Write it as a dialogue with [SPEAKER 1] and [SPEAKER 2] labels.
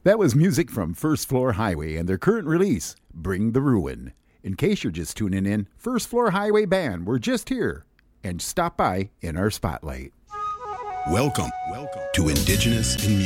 [SPEAKER 1] That was music from First Floor Highway and their current release, Bring the Ruin. In case you're just tuning in, First Floor Highway Band were just here and stop by in our spotlight.
[SPEAKER 2] Welcome to Indigenous in Music.